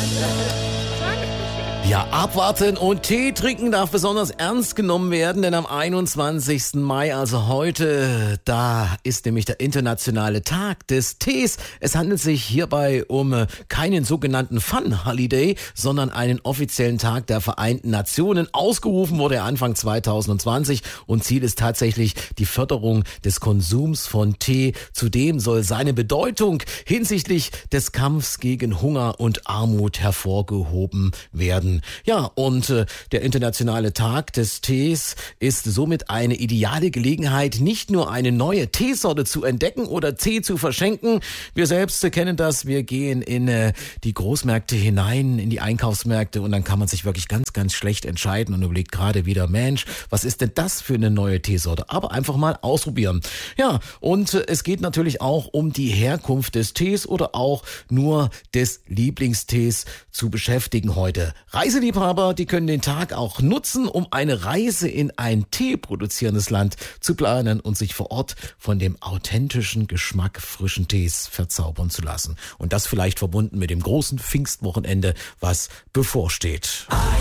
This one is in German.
Ja, abwarten und Tee trinken darf besonders ernst genommen werden, denn am 21. Mai, also heute, da ist nämlich der internationale Tag des Tees. Es handelt sich hierbei um keinen sogenannten Fun-Holiday, sondern einen offiziellen Tag der Vereinten Nationen. Ausgerufen wurde er Anfang 2020 und Ziel ist tatsächlich die Förderung des Konsums von Tee. Zudem soll seine Bedeutung hinsichtlich des Kampfs gegen Hunger und Armut hervorgehoben werden. Ja, und der internationale Tag des Tees ist somit eine ideale Gelegenheit, nicht nur eine neue Teesorte zu entdecken oder Tee zu verschenken. Wir selbst kennen das, wir gehen in die Großmärkte hinein, in die Einkaufsmärkte und dann kann man sich wirklich ganz, ganz schlecht entscheiden und überlegt gerade wieder, Mensch, was ist denn das für eine neue Teesorte? Aber einfach mal ausprobieren. Ja, und es geht natürlich auch um die Herkunft des Tees oder auch nur des Lieblingstees zu beschäftigen heute. Reiseliebhaber, die können den Tag auch nutzen, um eine Reise in ein teeproduzierendes Land zu planen und sich vor Ort von dem authentischen Geschmack frischen Tees verzaubern zu lassen. Und das vielleicht verbunden mit dem großen Pfingstwochenende, was bevorsteht.